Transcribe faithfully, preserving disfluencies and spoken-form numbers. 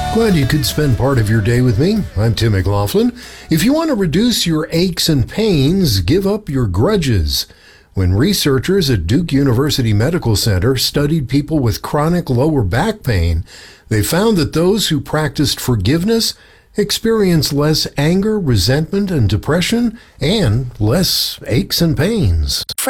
Glad you could spend part of your day with me. I'm Tim McLaughlin. If you want to reduce your aches and pains, give up your grudges. When researchers at Duke University Medical Center studied people with chronic lower back pain, they found that those who practiced forgiveness experienced less anger, resentment, and depression, and less aches and pains.